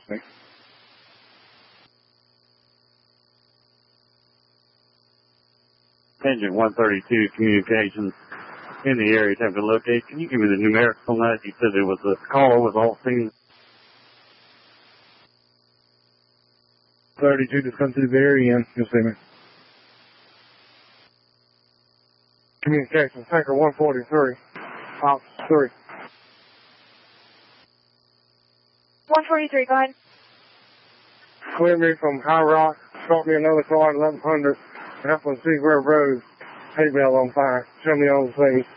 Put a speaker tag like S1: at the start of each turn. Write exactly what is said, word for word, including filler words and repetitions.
S1: Thanks.
S2: Engine one thirty-two communications in the area attempting to locate. Can you give me the numerics on that? You said it was a caller was all seen.
S1: thirty-two, just come to the very end. You'll see me. Communications, tanker one forty-three. Ops three.
S3: one forty-three, go ahead.
S1: Clear me from High Rock. Start me another car at eleven hundred. Half on Seagrove Road. Hay bell on fire. Show me all the things.